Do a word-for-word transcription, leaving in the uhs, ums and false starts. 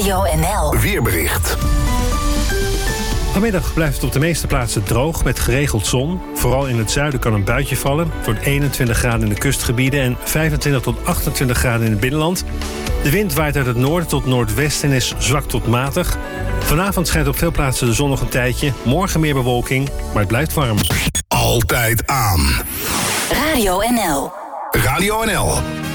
Radio N L Weerbericht. Vanmiddag blijft het op de meeste plaatsen droog met geregeld zon. Vooral in het zuiden kan een buitje vallen. Het wordt eenentwintig graden in de kustgebieden en vijfentwintig tot achtentwintig graden in het binnenland. De wind waait uit het noorden tot noordwesten en is zwak tot matig. Vanavond schijnt op veel plaatsen de zon nog een tijdje. Morgen meer bewolking, maar het blijft warm. Altijd aan. Radio N L Radio N L